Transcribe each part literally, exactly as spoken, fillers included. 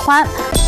欢。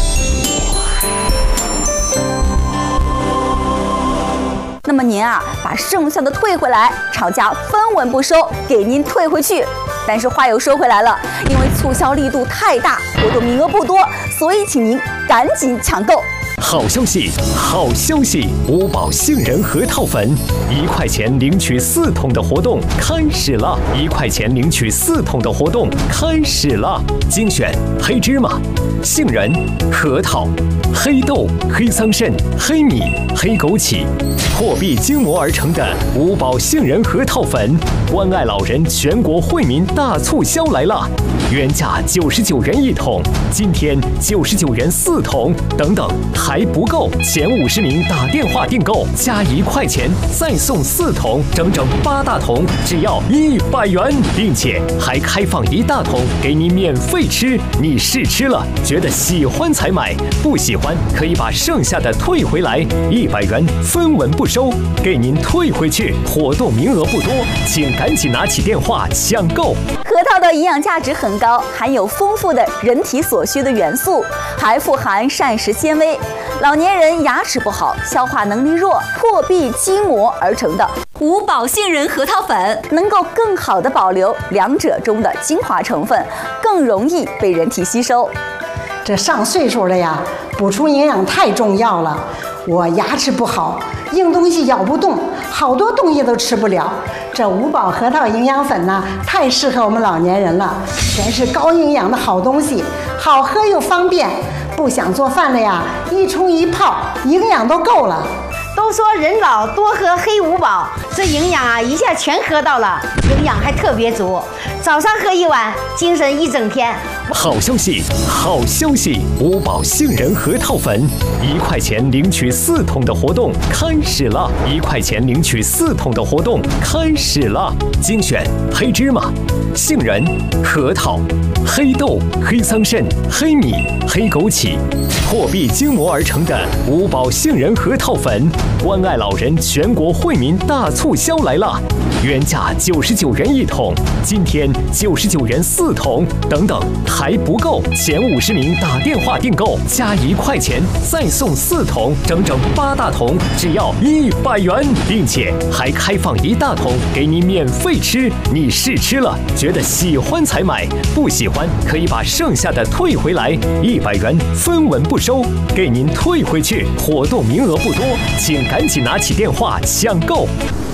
那么您啊，把剩下的退回来，厂家分文不收，给您退回去。但是话又说回来了，因为促销力度太大，活动名额不多，所以请您赶紧抢购。 好消息，好消息！五宝杏仁核桃粉，一块钱领取四桶的活动开始了！一块钱领取四桶的活动开始了！精选黑芝麻、杏仁、核桃、黑豆、黑桑葚、黑米、黑枸杞，破壁精磨而成的五宝杏仁核桃粉，关爱老人全国惠民大促销来了！原价九十九元一桶，今天九十九元四桶，等等还。 还不够，前五十名打电话订购加一块钱，再送四桶，整整八大桶，只要一百元，并且还开放一大桶给你免费吃。你试吃了，觉得喜欢才买，不喜欢可以把剩下的退回来，一百元分文不收，给您退回去。活动名额不多，请赶紧拿起电话抢购。 核桃的营养价值很高，含有丰富的人体所需的元素，还富含膳食纤维。 老年人牙齿不好、消化能力弱、破壁筋膜而成的五宝杏仁核桃粉，能够更好的保留两者中的精华成分，更容易被人体吸收。 这上岁数了呀，补充营养太重要了。我牙齿不好，硬东西咬不动，好多东西都吃不了。这五宝核桃营养粉呢，太适合我们老年人了，全是高营养的好东西，好喝又方便。 不想做饭了呀，一冲一泡，营养都够了。 都说人老多喝黑五宝，这营养啊一下全喝到了，营养还特别足。早上喝一碗，精神一整天。 好消息，好消息！五宝杏仁核桃粉，一块钱领取四桶的活动开始了！一块钱领取四桶的活动开始了！精选黑芝麻、杏仁、核桃、黑豆、黑桑葚、黑米、黑枸杞，破壁精磨而成的五宝杏仁核桃粉，关爱老人全国惠民大促销来了！原价九十九元一桶，今天九十九元四桶，等等还不够，前五十名打电话订购加一块钱，再送四桶，整整八大桶，只要一百元，并且还开放一大桶给你免费吃。你试吃了，觉得喜欢才买，不喜欢可以把剩下的退回来，一百元分文不收，给您退回去。活动名额不多，请赶紧拿起电话抢购。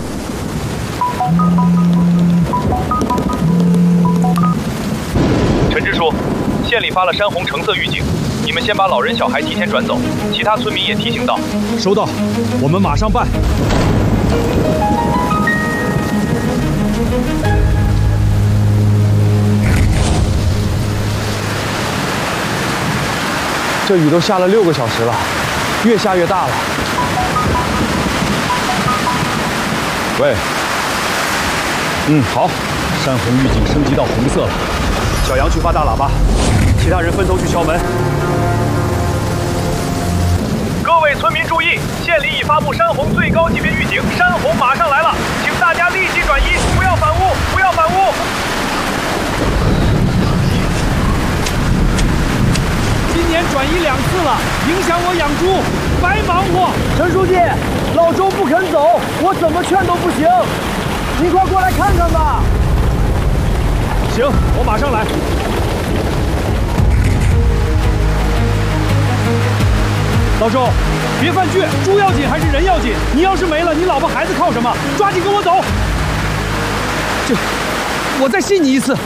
陈支书，县里发了山洪橙色预警，你们先把老人小孩提前转走，其他村民也提醒到。 收到，我们马上办。这雨都下了六个小时了，越下越大了。喂，嗯，好，山洪预警升级到红色了。小杨去发大喇叭，其他人分头去敲门。 各位村民注意，县里已发布山洪最高级别预警，山洪马上来了，请大家立即转移，不要反屋，不要反屋。 今年转移两次了，影响我养猪，白忙活。陈书记，老周不肯走，我怎么劝都不行，你快过来看看吧。行，我马上来。老周，别犯倔，猪要紧还是人要紧？你要是没了，你老婆孩子靠什么？抓紧跟我走。这，我再信你一次。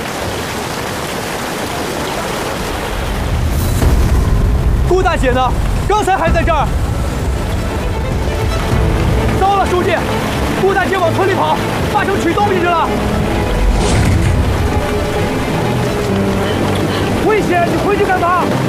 顾大姐呢？刚才还在这儿。糟了，书记，顾大姐往村里跑，八成取东西去了。危险！你回去干嘛？